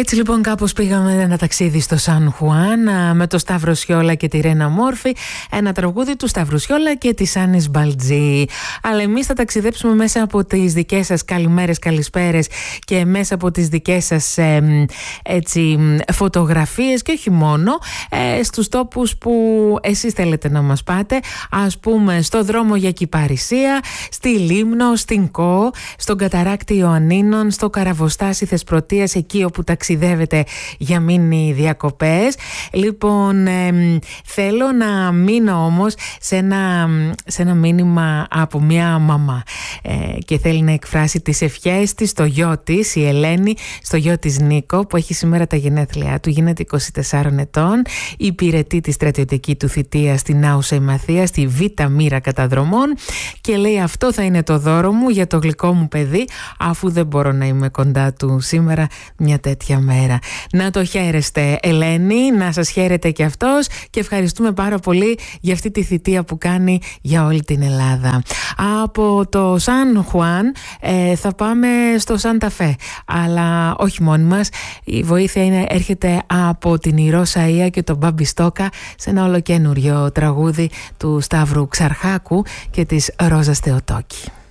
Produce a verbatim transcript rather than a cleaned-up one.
Έτσι λοιπόν κάπως πήγαμε ένα ταξίδι στο Σαν Χουάν με το Σταύρο Σιόλα και τη Ρένα Μόρφη, ένα τραγούδι του Σταύρου Σιόλα και της Άννης Μπαλτζή. Αλλά εμείς θα ταξιδέψουμε μέσα από τις δικές σας καλημέρες, καλησπέρες και μέσα από τις δικές σας ε, έτσι, φωτογραφίες και όχι μόνο, ε, στους τόπους που εσείς θέλετε να μας πάτε, ας πούμε στο δρόμο για Κυπαρισία, στη Λίμνο, στην Κο, στον Καταράκτη Ιωαννίνων, στο Καραβοστάσι Θεσπρωτείας, εκεί όπου ταξιδεύετε για μίνι διακοπές. Λοιπόν, ε, θέλω να μείνω όμως σε ένα, σε ένα μήνυμα από μια μαμά ε, και θέλει να εκφράσει τις ευχές της στο γιο της, η Ελένη, στο γιο της Νίκο, που έχει σήμερα τα γενέθλιά του, γίνεται είκοσι τεσσάρων ετών, υπηρετεί τη στρατιωτική του θητεία στην Άουσα Ημαθία, στη Β' Μοίρα Καταδρομών, και λέει: αυτό θα είναι το δώρο μου για το γλυκό μου παιδί, αφού δεν μπορώ να είμαι κοντά του σήμερα μια τέτοια μέρα. Να το χαίρεστε, Ελένη, να σας χαίρετε και αυτός, και ευχαριστούμε πάρα πολύ για αυτή τη θητεία που κάνει για όλη την Ελλάδα. Από το Σαν Χουάν ε, θα πάμε στο Σάντα Φε, αλλά όχι μόνοι μας. Η βοήθεια είναι, έρχεται από την Ηρώ Σαΐα και τον Μπάμπη Στόκα σε ένα ολοκένουριο τραγούδι του Σταύρου Ξαρχάκου και της Ρόζας Θεοτόκη.